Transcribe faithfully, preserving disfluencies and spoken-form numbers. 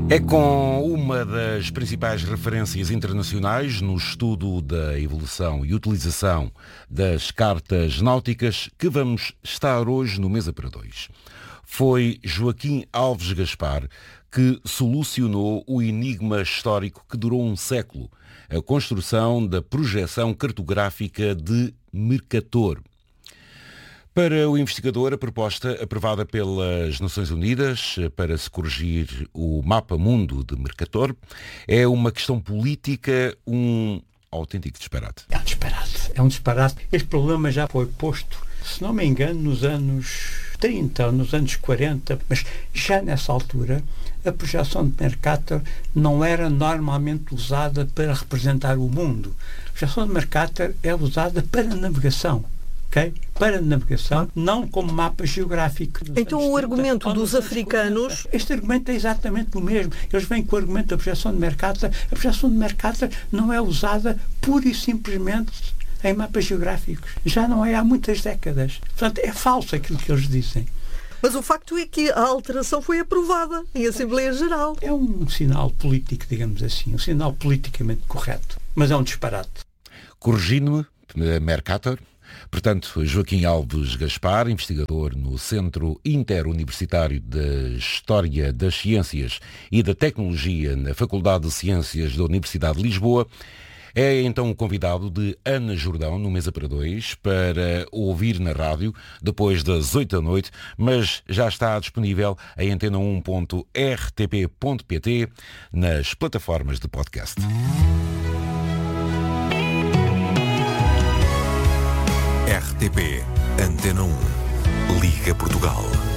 É com uma das principais referências internacionais no estudo da evolução e utilização das cartas náuticas que vamos estar hoje no Mesa para Dois. Foi Joaquim Alves Gaspar que solucionou o enigma histórico que durou um século, a construção da projeção cartográfica de Mercator. Para o investigador, a proposta aprovada pelas Nações Unidas para se corrigir o mapa mundo de Mercator é uma questão política, um autêntico disparate. É um disparate, é um disparate. Este problema já foi posto, se não me engano, nos anos trinta, nos anos quarenta, mas já nessa altura a projeção de Mercator não era normalmente usada para representar o mundo. A projeção de Mercator é usada para navegação. Okay? Para navegação, não como mapa geográfico. Então o argumento dos africanos... Este argumento é exatamente o mesmo. Eles vêm com o argumento da projeção de Mercator. A projeção de Mercator não é usada pura e simplesmente em mapas geográficos. Já não é há muitas décadas. Portanto, é falso aquilo que eles dizem. Mas o facto é que a alteração foi aprovada em Assembleia Geral. É um sinal político, digamos assim. Um sinal politicamente correto. Mas é um disparate. Corrigindo-me, Mercator... Portanto, Joaquim Alves Gaspar, investigador no Centro Interuniversitário de História das Ciências e da Tecnologia na Faculdade de Ciências da Universidade de Lisboa, é então o convidado de Ana Jordão no Mesa para Dois para ouvir na rádio depois das oito da noite, mas já está disponível em antena um ponto r t p ponto p t nas plataformas de podcast. R T P Antena um Liga Portugal.